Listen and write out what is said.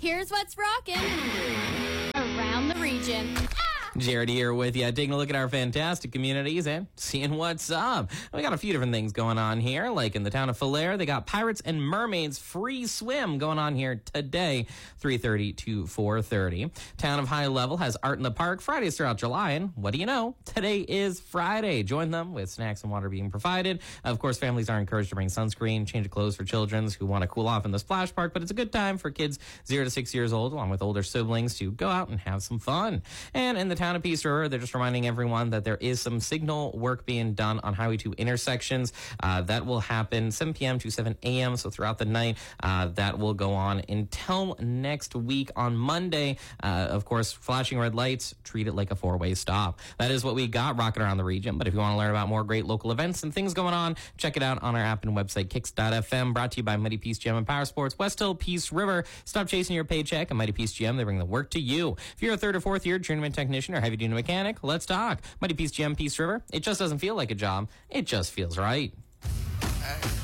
Here's what's rocking around the region. Jared here with you, taking a look at our fantastic communities and seeing what's up. We got a few different things going on here, like in the town of Falher, they got Pirates and Mermaids free swim going on here today, 3:30 to 4:30. Town of High Level has Art in the Park Fridays throughout July, and what do you know? Today is Friday. Join them with snacks and water being provided. Of course, families are encouraged to bring sunscreen, change of clothes for children who want to cool off in the splash park, but it's a good time for kids 0 to 6 years old, along with older siblings, to go out and have some fun. And in the town of Peace River, they're just reminding everyone that there is some signal work being done on Highway 2 intersections. That will happen 7 p.m. to 7 a.m., so throughout the night, that will go on until next week on Monday. Of course, flashing red lights, treat it like a four-way stop. That is what we got rocking around the region, but if you want to learn about more great local events and things going on, check it out on our app and website, Kicks.fm, brought to you by Mighty Peace GM and Power Sports, West Hill, Peace River. Stop chasing your paycheck at Mighty Peace GM. They bring the work to you. If you're a third or fourth year journeyman technician or heavy-duty mechanic, let's talk. Mighty Peace GM, Peace River. It just doesn't feel like a job. It just feels right.